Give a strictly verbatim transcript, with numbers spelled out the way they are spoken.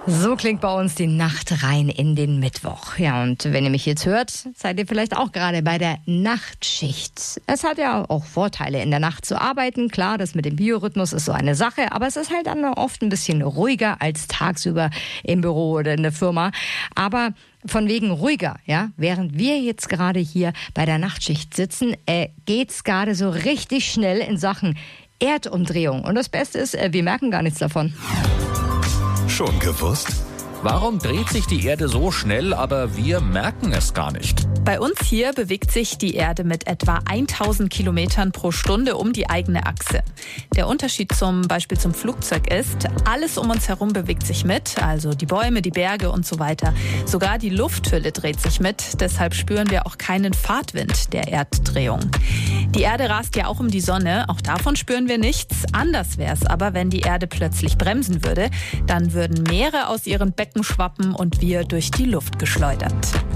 So klingt bei uns die Nacht rein in den Mittwoch. Ja, und wenn ihr mich jetzt hört, seid ihr vielleicht auch gerade bei der Nachtschicht. Es hat ja auch Vorteile, in der Nacht zu arbeiten. Klar, das mit dem Biorhythmus ist so eine Sache, aber es ist halt dann oft ein bisschen ruhiger als tagsüber im Büro oder in der Firma. Aber von wegen ruhiger, ja, während wir jetzt gerade hier bei der Nachtschicht sitzen, äh, geht's gerade so richtig schnell in Sachen Erdumdrehung. Und das Beste ist, äh, wir merken gar nichts davon. Schon gewusst? Warum dreht sich die Erde so schnell, aber wir merken es gar nicht? Bei uns hier bewegt sich die Erde mit etwa tausend Kilometern pro Stunde um die eigene Achse. Der Unterschied zum Beispiel zum Flugzeug ist, alles um uns herum bewegt sich mit, also die Bäume, die Berge und so weiter. Sogar die Lufthülle dreht sich mit, deshalb spüren wir auch keinen Fahrtwind der Erddrehung. Die Erde rast ja auch um die Sonne, auch davon spüren wir nichts. Anders wäre es aber, wenn die Erde plötzlich bremsen würde, dann würden Meere aus ihren Becken schwappen und wir durch die Luft geschleudert.